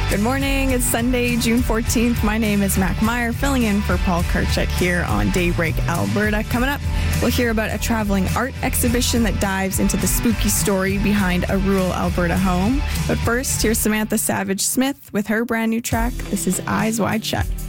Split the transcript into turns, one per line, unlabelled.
Good morning. It's Sunday, June 14th. My name is Mac Meyer, filling in for Paul Karchuk here on Daybreak Alberta. Coming up, we'll hear about a traveling art exhibition that dives into the spooky story behind a rural Alberta home. But first, here's Samantha Savage Smith with her brand new track. This is Eyes Wide Shut.